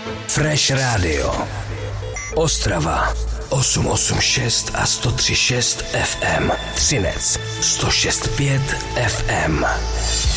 Fresh Radio Ostrava 886 a 103.6 FM, Třinec 106.5 FM.